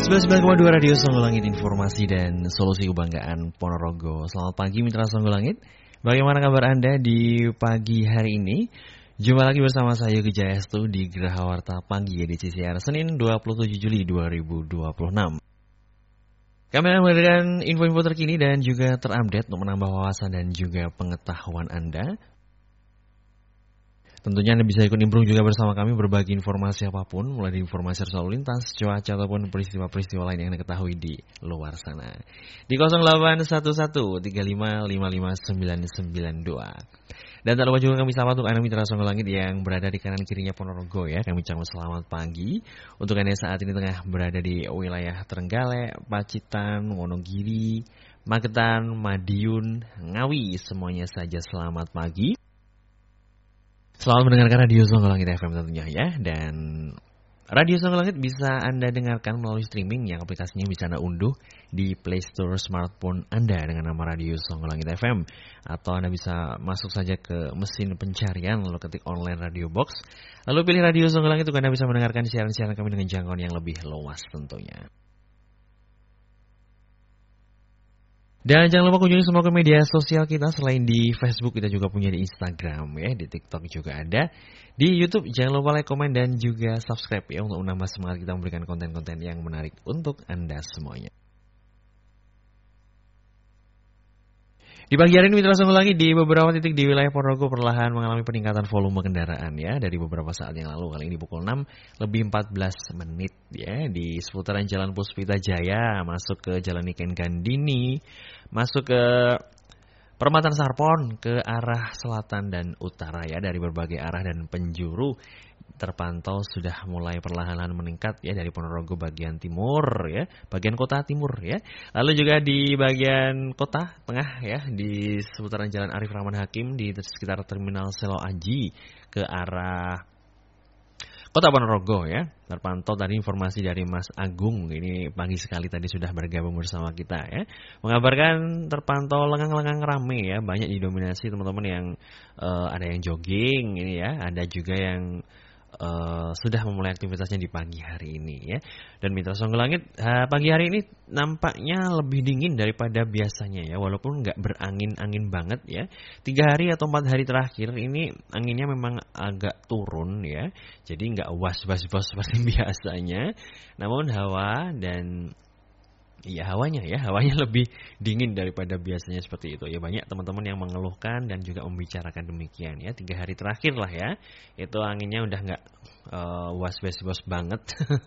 99,2 Radio Songo Langit, informasi dan solusi kebanggaan Ponorogo. Selamat pagi Mitra Songo Langit. Bagaimana kabar Anda di pagi hari ini? Jumpa lagi bersama saya Yogi Jayastu di Geraha Warta Pagi di CCR Senin 27 Juli 2026. Kami akan memberikan info-info terkini dan juga terupdate untuk menambah wawasan dan juga pengetahuan Anda. Tentunya Anda bisa ikut nimbrung juga bersama kami berbagi informasi apapun, mulai dari informasi arus lalu lintas, cuaca ataupun peristiwa-peristiwa lain yang Anda ketahui di luar sana. Di 0811-355-992. Dan tak lupa juga kami selamat untuk Anda Mitra Songo Langit yang berada di kanan kirinya Ponorogo ya. Kami ucapkan selamat pagi untuk Anda saat ini tengah berada di wilayah Trenggalek, Pacitan, Wonogiri, Magetan, Madiun, Ngawi. Semuanya saja selamat pagi. Selamat mendengarkan Radio Songo Langit FM tentunya ya. Dan Radio Songo Langit bisa Anda dengarkan melalui streaming yang aplikasinya bisa Anda unduh di Play Store smartphone Anda dengan nama Radio Songo Langit FM. Atau Anda bisa masuk saja ke mesin pencarian lalu ketik online Radio Box. Lalu pilih Radio Songo Langit untuk Anda bisa mendengarkan siaran-siaran kami dengan jangkauan yang lebih luas tentunya. Dan jangan lupa kunjungi semua ke media sosial kita. Selain di Facebook, kita juga punya di Instagram ya, di TikTok juga ada. Di YouTube jangan lupa like, komen dan juga subscribe ya untuk menambah semangat kita memberikan konten-konten yang menarik untuk Anda semuanya. Di pagi hari ini Mitra Songo Langit di beberapa titik di wilayah Ponorogo perlahan mengalami peningkatan volume kendaraan ya dari beberapa saat yang lalu. Kali ini pukul 6 lebih 14 menit ya di seputaran Jalan Puspita Jaya masuk ke Jalan Niken Gandini, masuk ke Perempatan Sarpon ke arah selatan dan utara ya dari berbagai arah dan penjuru. Terpantau sudah mulai perlahan-lahan meningkat ya dari Ponorogo bagian timur ya, bagian kota timur ya. Lalu juga di bagian kota tengah ya di seputaran Jalan Arif Rahman Hakim di sekitar Terminal Selo Aji ke arah Kota Ponorogo ya. Terpantau tadi informasi dari Mas Agung, ini pagi sekali tadi sudah bergabung bersama kita ya. Mengabarkan terpantau lengang-lengang rame ya, banyak didominasi teman-teman yang ada yang jogging ini ya, ada juga yang sudah memulai aktivitasnya di pagi hari ini ya. Dan Mitra Songo Langit pagi hari ini nampaknya lebih dingin daripada biasanya ya, walaupun nggak berangin-angin banget ya. 3 hari atau 4 hari terakhir ini anginnya memang agak turun ya, jadi nggak was-was seperti biasanya. Namun hawa dan hawanya lebih dingin daripada biasanya seperti itu ya. Banyak teman-teman yang mengeluhkan dan juga membicarakan demikian ya. 3 hari terakhir lah ya, itu anginnya udah nggak was-was banget.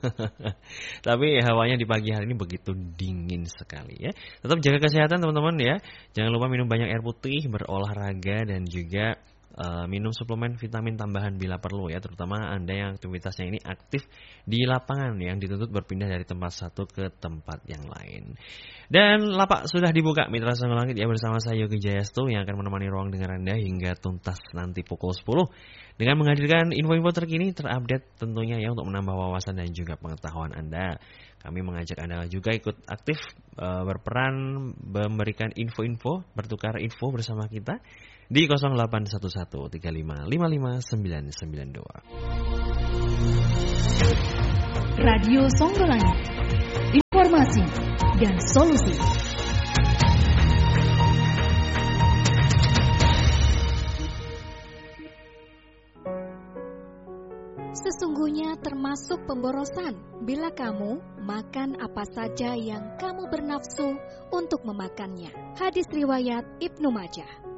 Tapi hawanya di pagi hari ini begitu dingin sekali ya. Tetap jaga kesehatan teman-teman ya. Jangan lupa minum banyak air putih, berolahraga dan juga minum suplemen vitamin tambahan bila perlu ya, terutama Anda yang aktivitasnya ini aktif di lapangan yang dituntut berpindah dari tempat satu ke tempat yang lain. Dan lapak sudah dibuka Mitra Songo Langit ya bersama saya Yogi Jayastu yang akan menemani ruang dengar Anda hingga tuntas nanti pukul 10 dengan menghadirkan info-info terkini terupdate tentunya ya untuk menambah wawasan dan juga pengetahuan Anda. Kami mengajak Anda juga ikut aktif berperan memberikan info-info, bertukar info bersama kita di 0811-3555-992. Radio Songo Langit, informasi dan solusi. Sesungguhnya termasuk pemborosan bila kamu makan apa saja yang kamu bernafsu untuk memakannya. Hadis riwayat Ibnu Majah.